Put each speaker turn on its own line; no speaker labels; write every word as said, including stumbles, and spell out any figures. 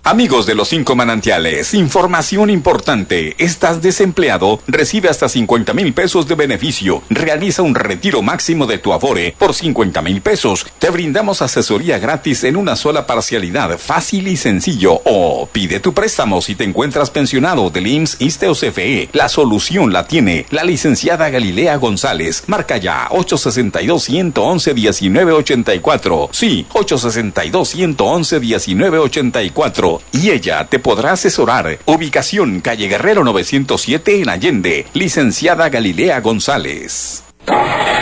Amigos de los cinco manantiales, información importante. ¿Estás desempleado? Recibe hasta cincuenta mil pesos de beneficio. Realiza un retiro máximo de tu Afore por cincuenta mil pesos. Te brindamos asesoría gratis en una sola parcialidad, fácil y sencillo. O pide tu préstamo si te encuentras pensionado del I M S S, ISSSTE o C F E. La solución la tiene la licenciada Galilea González. Marca ya ocho seis dos, uno uno uno, uno nueve ocho cuatro. Sí, ocho seis dos, uno uno uno, uno nueve ocho cuatro. Y ella te podrá asesorar. Ubicación Calle Guerrero novecientos siete en Allende. Licenciada Galilea González.